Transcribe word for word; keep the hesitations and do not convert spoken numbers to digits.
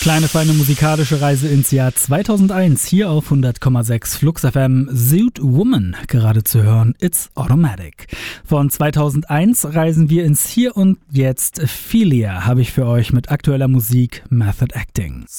Kleine feine musikalische Reise ins Jahr zweitausendeins hier auf hundert Komma sechs Flux F M. Suit Woman gerade zu hören, It's Automatic. Von zweitausendeins reisen wir ins Hier und Jetzt. Philia habe ich für euch mit aktueller Musik Method Acting.